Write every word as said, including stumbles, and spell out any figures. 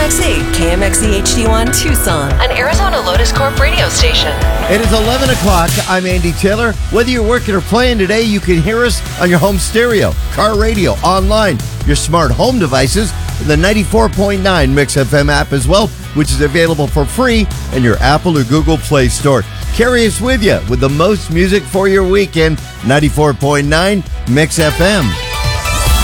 X E, K M X E H D one Tucson, an Arizona Lotus Corp radio station. It is eleven o'clock. I'm Andy Taylor. Whether you're working or playing today, you can hear us on your home stereo, car radio, online, your smart home devices, the ninety-four point nine Mix F M app as well, which is available for free in your Apple or Google Play Store. Carry us with you with the most music for your weekend, ninety-four point nine Mix F M.